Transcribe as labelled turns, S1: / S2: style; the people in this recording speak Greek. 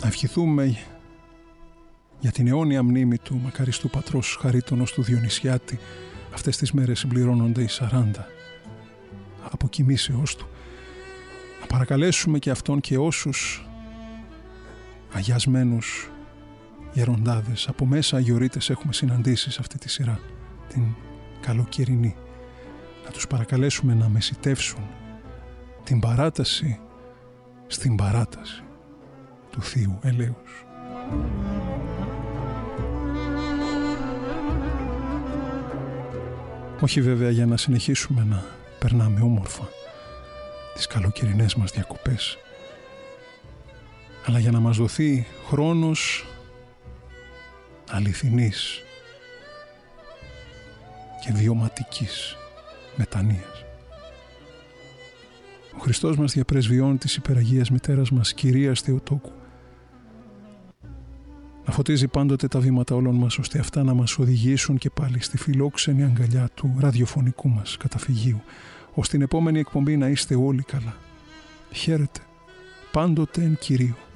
S1: ευχηθούμε για την αιώνια μνήμη του μακαριστού πατρός Χαρίτωνος του Διονυσιάτη. Αυτές τις μέρες συμπληρώνονται οι 40 αποκοιμήσεώς του. Να παρακαλέσουμε και αυτόν και όσους αγιασμένους γεροντάδες από μέσα αγιορείτες έχουμε συναντήσει σε αυτή τη σειρά, την καλοκαιρινή. Να τους παρακαλέσουμε να μεσιτεύσουν την παράταση στην παράταση του Θείου Ελέους. Όχι βέβαια για να συνεχίσουμε να περνάμε όμορφα τις καλοκαιρινές μας διακοπές, αλλά για να μας δοθεί χρόνος αληθινής και βιωματικής μετανοίας. Ο Χριστός μας διαπρεσβειώνει της υπεραγίας μητέρας μας, Κυρίας Θεοτόκου, να φωτίζει πάντοτε τα βήματα όλων μας, ώστε αυτά να μας οδηγήσουν και πάλι στη φιλόξενη αγκαλιά του ραδιοφωνικού μας καταφυγίου, ώστε την επόμενη εκπομπή να είστε όλοι καλά. Χαίρετε πάντοτε εν Κυρίω.